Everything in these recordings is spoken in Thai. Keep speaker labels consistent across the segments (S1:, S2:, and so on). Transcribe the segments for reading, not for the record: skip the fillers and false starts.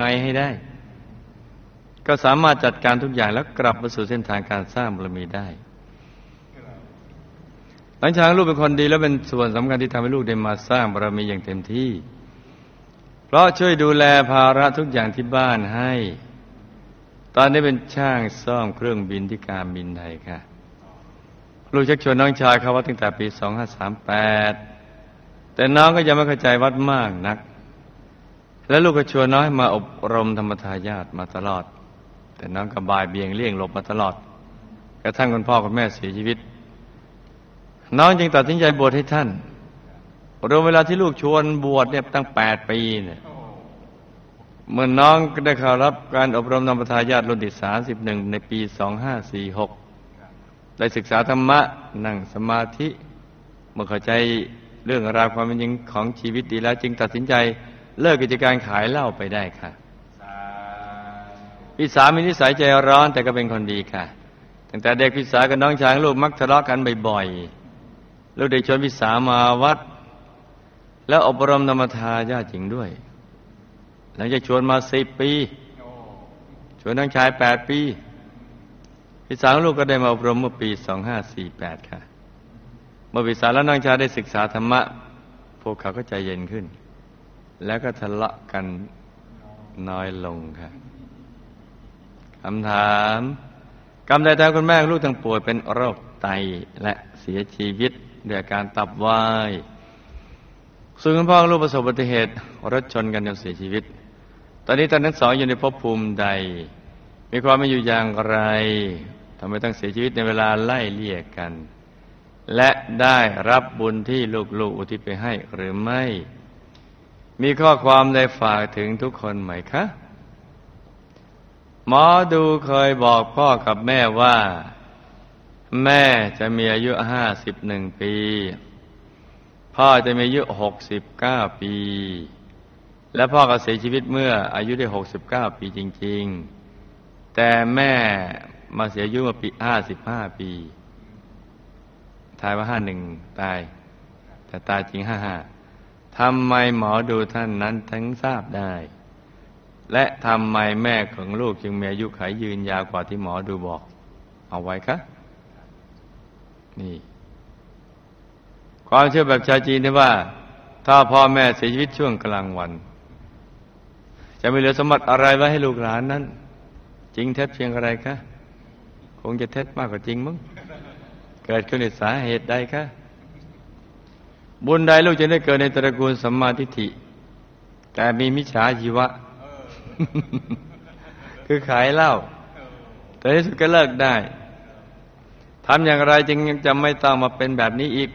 S1: ม่ให้ได้ก็สามารถจัดการทุกอย่างแล้วกลับมาสู่เส้นทางการสร้างบารมีได้หลังจากลูกเป็นคนดีแล้วเป็นส่วนสำคัญที่ทำให้ลูกได้มาสร้างบารมีอย่างเต็มที่เพราะช่วยดูแลภาระทุกอย่างที่บ้านให้ตอนนี้เป็นช่างซ่อมเครื่องบินที่การบินไทยค่ะลูกชักชวนน้องชายเข้าวัดตั้งแต่ปี 2538 แต่น้องก็ยังไม่เข้าใจวัดมากนักและลูกก็ชวนน้องให้มาอบรมธรรมทายาทมาตลอดแต่น้องก็บ่ายเบี่ยงเลี่ยงหลบมาตลอดกระทั่งคุณพ่อคุณแม่เสียชีวิตน้องจึงตัดสินใจบวชให้ท่านรวมเวลาที่ลูกชวนบวชเนี่ยตั้ง8 ปีเนี่ยเมื่อน้องได้เข้ารับการอบรมธรรมทายาทรุ่นที่31ในปี 2546 ได้ศึกษาธรรมะนั่งสมาธิเมื่อเข้าใจเรื่องราวความเป็นจริงของชีวิตดีแล้วจึงตัดสินใจเลิกกิจการขายเหล้าไปได้ค่ะพี่สาวมีนิสัยใจร้อนแต่ก็เป็นคนดีค่ะตั้งแต่เด็กพี่สาวกับน้องชายลูกมักทะเลาะกันบ่อยๆลูกได้ชวนพี่สาวมาวัดแล้วอบรมธรรมทายาทจริงด้วยหลังจากชวนมา10 ปีชวนน้องชาย8 ปีพี่สาวลูกก็ได้มาอบรมเมื่อปี 2548 ค่ะเมื่อพี่สาวและน้องชายได้ศึกษาธรรมะพวกเขาก็ใจเย็นขึ้นแล้วก็ทะเลาะกันน้อยลงค่ะคำถามกรรมใดทำให้คุณแม่ลูกทั้งป่วยเป็นโรคไตและเสียชีวิตด้วยอาการตับวายส่วนคุณพ่อลูกประสบอุบัติเหตุรถชนกันจนเสียชีวิตตอนนี้ท่านทั้งสองอยู่ในภพภูมิใดมีความเป็นอยู่อย่างไรทำไมต้องเสียชีวิตในเวลาไล่เลี่ยกันและได้รับบุญที่ลูกๆอุทิศไปให้หรือไม่มีข้อความใดฝากถึงทุกคนไหมคะหมอดูเคยบอกพ่อกับแม่ว่าแม่จะมีอายุ51 ปีพ่อจะมีอายุ69 ปีและพ่อก็เสียชีวิตเมื่ออายุได้69 ปีจริงๆแต่แม่มาเสียอายุเมื่อปี55 ปีทายว่า51ตายแต่ตายจริง55ทำไมหมอดูท่านนั้นทั้งทราบได้และทำไมแม่ของลูกจึงมีอายุขัยยืนยาวกว่าที่หมอดูบอกเอาไว้คะนี่ความเชื่อแบบชาวจีนที่ว่าถ้าพ่อแม่เสียชีวิตช่วงกลางวันจะไม่เหลือสมบัติอะไรไว้ให้ลูกหลานนั้นจริงเท็จเพียงอะไรคะคงจะเท็จมากกว่าจริงมั้งเกิดขึ้นด้วยสาเหตุใดคะบุญใดลูกจะได้เกิดในตระกูลสัมมาทิฏฐิแต่มีมิจฉาชีวะ คือขายเหล้าแต่ที่สุดก็เลิกได้ทำอย่างไรจึงจะไม่ต้องมาเป็นแบบนี้อีก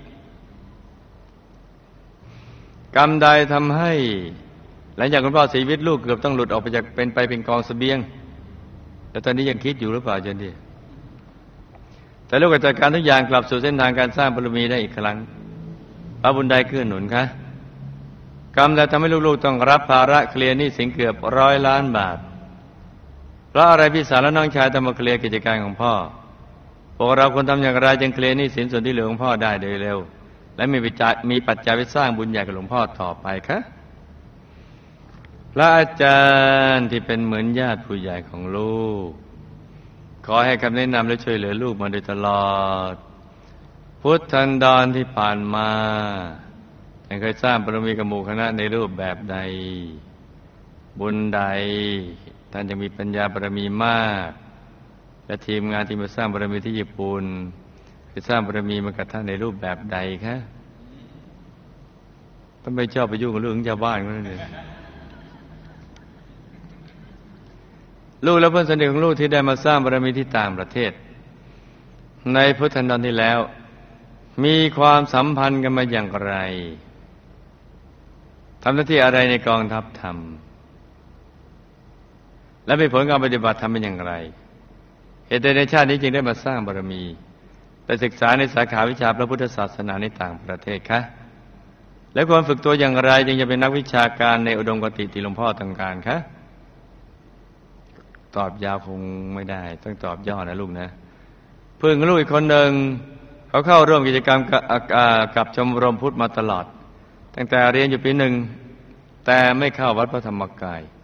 S1: กรรมใดทำให้หลังจากคุณพ่อเสียชีวิตลูกเกือบต้องหลุดออกไปจากเป็นกองเสบียงแต่ตอนนี้ยังคิดอยู่หรือเปล่าจันดีแต่ลูกก็จัดการทุกอย่างกลับสู่เส้นทางการสร้างบารมีได้อีกครั้งพระบุญใดเกื้อหนุนคะกรรมใดทำให้ลูกๆต้องรับภาระเคลียร์หนี้สินเกือบ100 ล้านบาทเพราะอะไรพี่สาวและน้องชายต้องมาเคลียร์กิจการของพ่อพวกเราควรทำอย่างไรจึงเคลียร์หนี้สินส่วนที่เหลือของพ่อได้โดยเร็วและมีปัจจัยไปสร้างบุญใหญ่กับหลวงพ่อต่อไปคะพระอาจารย์ที่เป็นเหมือนญาติผู้ใหญ่ของลูกขอให้คำแนะนำและช่วยเหลือลูกมาโดยตลอดพุทธันดรที่ผ่านมาท่านเคยสร้างบารมีกับหมู่คณะในรูปแบบใดบุญใดท่านจะมีปัญญาบารมีมากและทีมงานที่มาสร้างบารมีที่ญี่ปุ่นไปสร้างบารมีมากับท่านในรูปแบบใดคะท่านไม่ชอบไปยุ่งกับเรื่องชาวบ้านนั่นเองลูกและเพื่อนสนิทของลูกที่ได้มาสร้างบารมีที่ต่างประเทศในพุทธันดรที่แล้วมีความสัมพันธ์กันมาอย่างไรทำหน้าที่อะไรในกองทัพธรรมและมีผลการปฏิบัติธรรมเป็นอย่างไรเหตุใดในชาตินี้จึงได้มาสร้างบารมีไปศึกษาในสาขาวิชาพระพุทธศาสนาในต่างประเทศคะและควรฝึกตัวอย่างไรจึงจะเป็นนักวิชาการในอุดมคติที่หลวงพ่อต้องการคะตอบยาวคงไม่ได้ต้องตอบย่อนะลูกนะเพื่อนลูกอีกคนหนึ่งเขาเข้าร่วมกิจกรรมกับชมรมพุทธมาตลอดตั้งแต่เรียนอยู่ปี 1แต่ไม่เข้าวัดพระธรรมกาย